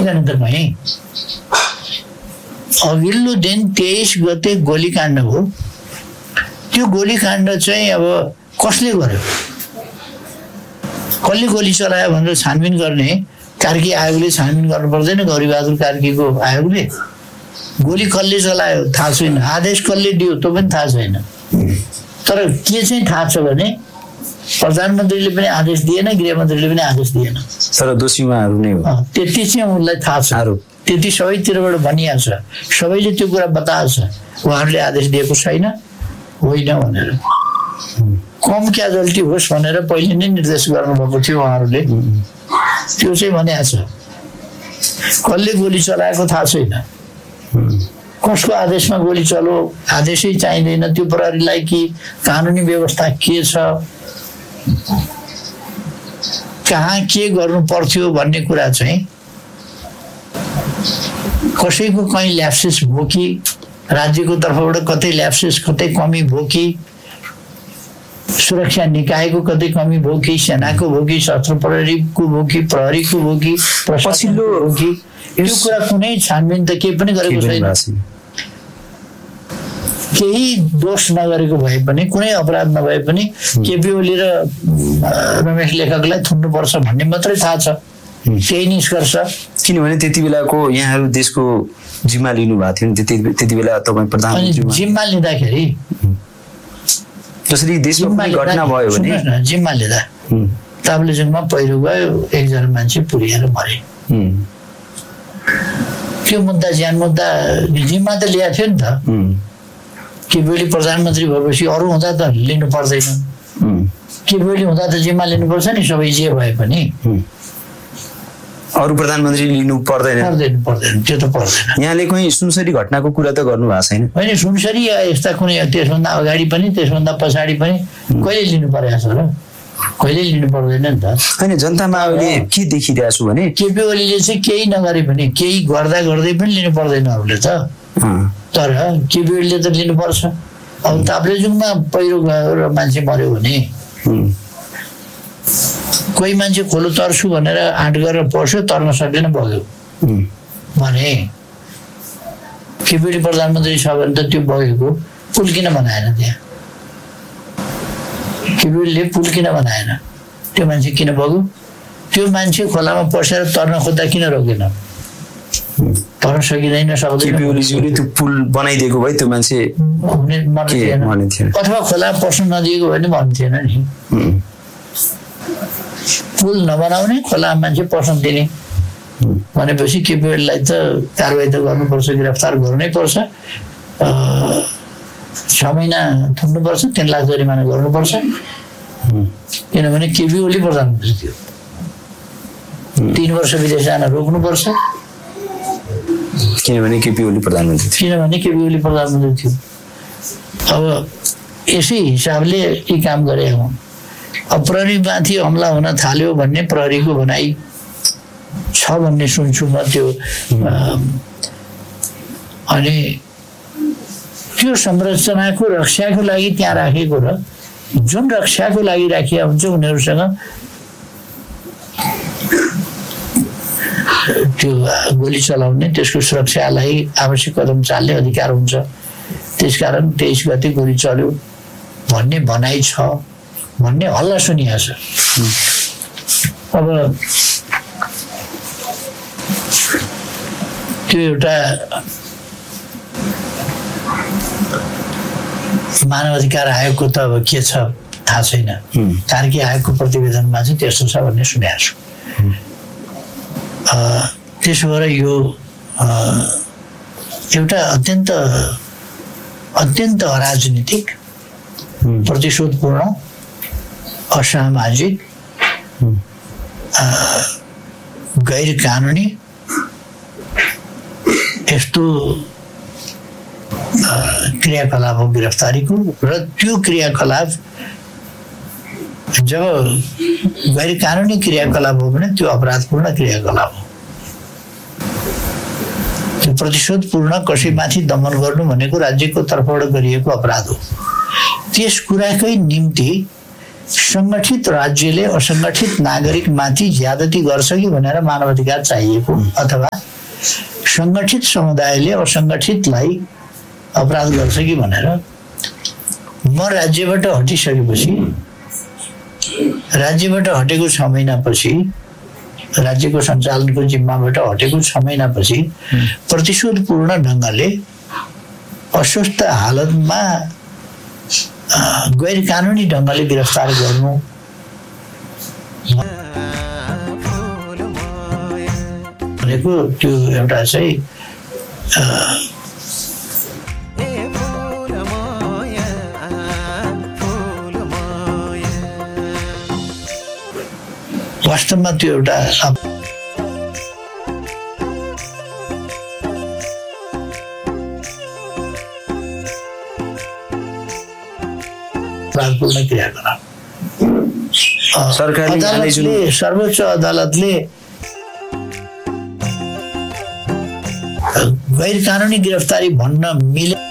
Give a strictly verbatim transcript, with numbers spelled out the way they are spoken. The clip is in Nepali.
हुँदैन त कहीँ। अघिल्लो दिन तेइस गते गोलीकाण्ड हो, त्यो गोलीकाण्ड चाहिँ अब कसले गर्यो, कसले गोली चलायो भनेर छानबिन गर्ने कार्की आयोगले छानबिन गर्नु पर्दैन। गौरीबहादुर कार्कीको आयोगले गोली कसले चलायो थाहा छैन, आदेश कसले दियो त्यो पनि थाहा छैन। तर के चाहिँ थाहा छ भने प्रधानमन्त्रीले पनि आदेश दिएन, गृहमन्त्रीले पनि आदेश दिएन। तर दोषी उहाँहरू नै हो, त्यति चाहिँ उनलाई थाहा छ, त्यति सबैतिरबाट भनिएको छ, सबैले त्यो कुरा बताएको छ। उहाँहरूले आदेश दिएको छैन होइन भनेर, कम क्याजुअल्टी होस् भनेर पहिले नै निर्देश गर्नुभएको थियो उहाँहरूले, त्यो चाहिँ भनेको छ। कसले गोली चलाएको थाहा छैन, कसको आदेशमा गोली चलो आदेशै चाहिँदैन, त्यो प्रहरीलाई कि कानुनी व्यवस्था के छ, कहाँ के गर्नु पर्थ्यो भन्ने कुरा चाहिँ कसैको कहीँ ल्याप्सेस भयो कि, राज्यको तर्फबाट कतै ल्याप्सेस कतै कमी भयो कि, सुरक्षा निकायको कतै कमी भयो कि, सेनाको भयो कि, सशस्त्र प्रहरीको भयो कि, प्रहरीको भयो कि, पछिल्लो हो कि, यो कुरा कुनै छानबिन त केही पनि गरेको छैन। केही दोष नगरेको भए पनि, कुनै अपराध नभए पनि केपी ओली र रमेश लेखकलाई थुन्नुपर्छ भन्ने मात्रै थाहा छ, त्यही निष्कर्ष। किनभने त्यति बेलाको यहाँहरू देशको जिम्मा लिनु भएको थियो नि, त्यति त्यति बेला तपाईँ प्रधानमन्त्री जिम्मा लिँदाखेरि जसरी देशमा घटना भयो भने जिम्मा लिँदा ताप्लेजुङमा पहिरो गयो, एकजना मान्छे पुरिएर मरे, त्यो मुद्दा ज्यान मुद्दा जिम्मा त ल्याएको थियो नि त। केपी ओली प्रधानमन्त्री भएपछि अरू हुँदा त लिनु पर्दैन, केपी ओली हुँदा त जिम्मा लिनुपर्छ नि, सबै जे भए पनि। अरू प्रधानमन्त्री लिनु पर्दैन पर्दैन पर्दैन त्यो त पर्दैन। यहाँले कुनै सुनसरी घटनाको कुरा त गर्नु भएको छैन? होइन, सुनसरी यस्ता कुनै त्यसभन्दा अगाडि पनि त्यसभन्दा पछाडि पनि कहिले लिनु परेको छ र, कहिले लिनु पर्दैन नि त। होइन, जनतामा अहिले के देखिरहेको छु भने केपी ओलीले चाहिँ केही नगरे पनि, केही गर्दा गर्दै पनि लिनु पर्दैन अरूले त, तर केपी ओलीले त लिनुपर्छ। अब ताप्लेजुङमा पहिरो गयो र मान्छे मर्यो भने कोही मान्छे खोलो तर्छु भनेर आँट गरेर पस्यो, तर्न सकेन, बग्यो भने केपी ओली प्रधानमन्त्री छ भने त त्यो बगेको पुल किन बनाएन, त्यहाँ केपी ओलीले पुल किन बनाएन, त्यो मान्छे किन बग्यो, त्यो मान्छे खोलामा पसेर तर्न खोज्दा किन रोकेन, तर्न सकिँदैन सक्दैन। केपी ओलीज्यूले त्यो पुल बनाइदिएको भए त्यो मान्छे मर्ने थिएन, अथवा खोलामा पस्नु नदिएको भने भन्ने थिएन नि। पुल नबनाउने, खोलामा मान्छे पस्न दिने भनेपछि केपी ओलीलाई त कारवाही त गर्नुपर्छ, गिरफ्तार गर्नै पर्छ, छ महिना थुन्नुपर्छ, तीन लाख जरिमाना गर्नुपर्छ, किनभने केपी ओली प्रधानमन्त्री थियो। तीन वर्ष विदेश जान रोक्नुपर्छ, किनभने केपी ओली प्रधानमन्त्री थियो किनभने केपी ओली प्रधानमन्त्री थियो। अब यसै हिसाबले यी काम गरे हुन्। अब प्रहरीमाथि हमला हुन थाल्यो भन्ने प्रहरीको भनाइ छ भन्ने सुन्छु म, त्यो अनि त्यो संरचनाको रक्षाको लागि त्यहाँ राखेको र जुन रक्षाको लागि राखिया हुन्छ उनीहरूसँग त्यो गोली चलाउने, त्यसको सुरक्षालाई आवश्यक कदम चाल्ने अधिकार हुन्छ। त्यसकारण तेइस गते गोली चल्यो भन्ने भनाइ छ भन्ने हल्ला सुनिएको छ। अब त्यो एउटा मानव अधिकार आयोगको त अब के छ थाहा छैन, कार्की आयोगको प्रतिवेदनमा चाहिँ त्यस्तो छ भन्ने सुनेको छु। त्यसो भएर यो एउटा अत्यन्त अत्यन्त अराजनीतिक, प्रतिशोधपूर्ण, असामाजिक, गैर कानुनी यस्तो क्रियाकलाप हो गिरफ्तारीको। र त्यो क्रियाकलाप जब गैर कानुनी क्रियाकलाप हो भने त्यो अपराधपूर्ण क्रियाकलाप हो। त्यो प्रतिशोधपूर्ण कसैमाथि दमन गर्नु भनेको राज्यको तर्फबाट गरिएको अपराध हो। त्यस कुराकै निम्ति संगठित राज्यले असंगठित नागरिकमाथि ज्यादती गर्छ कि भनेर मानवाधिकार चाहिएको, अथवा संगठित समुदायले असंगठितलाई अपराध गर्छ कि भनेर। म राज्यबाट हटिसकेपछि, राज्यबाट हटेको छ महिनापछि, राज्यको सञ्चालनको जिम्माबाट हटेको छ महिनापछि प्रतिशोधपूर्ण ढङ्गले अस्वस्थ हालतमा गैर कानुनी ढङ्गले गिरफ्तार गर्नु भनेको त्यो एउटा चाहिँ वास्तवमा त्यो एउटा अपराधपूर्ण क्रियाकलाप। अदालतले, सर्वोच्च अदालतले गैर कानुनी गिरफ्तारी भन्न मिले